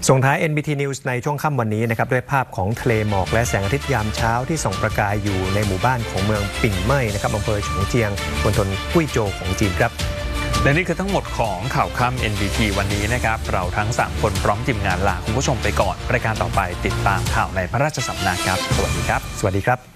ส่งท้าย NBT News ในช่วงค่ำวันนี้นะครับด้วยภาพของทะเลหมอกและแสงอาทิตย์ยามเช้าที่ส่องประกายอยู่ในหมู่บ้านของเมืองปิ่งเม่ยนะครับอำเภอฉงเจียงมณฑลกุ้ยโจวของจีนครับและนี่คือทั้งหมดของข่าวค่ำ NBT วันนี้นะครับเราทั้ง3คนพร้อมทีมงานลาคุณผู้ชมไปก่อนรายการต่อไปติดตามข่าวในพระราชสำนักครับสวัสดีครับสวัสดีครับ